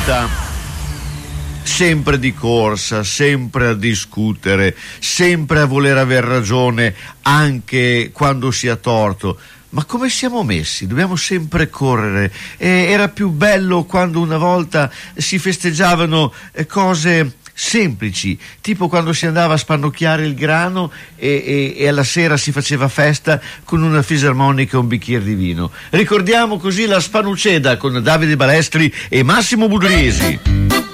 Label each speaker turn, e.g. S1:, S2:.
S1: volta sempre di corsa, sempre a discutere, sempre a voler aver ragione anche quando si ha torto. Ma come siamo messi? Dobbiamo sempre correre. Era più bello quando una volta si festeggiavano cose semplici, tipo quando si andava a spannocchiare il grano e alla sera si faceva festa con una fisarmonica e un bicchiere di vino. Ricordiamo così la Spanuceda con Davide Balestri e Massimo Budrisi.